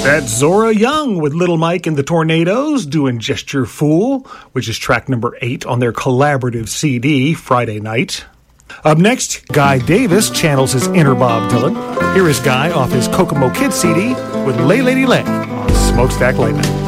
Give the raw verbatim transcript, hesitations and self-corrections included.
That's Zora Young with Little Mike and the Tornadoes doing Just Your Fool, which is track number eight on their collaborative C D, Friday Night. Up next, Guy Davis channels his inner Bob Dylan. Here is Guy off his Kokomo Kid C D with Lay Lady Lay on Smokestack Lightning.